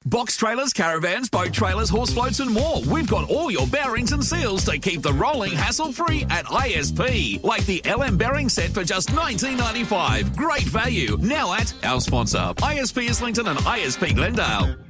Box trailers, caravans, boat trailers, horse floats and more. We've got all your bearings and seals to keep the rolling hassle-free at ISP. Like the LM bearing set for just $19.95. Great value. Now at our sponsor, ISP Islington and ISP Glendale.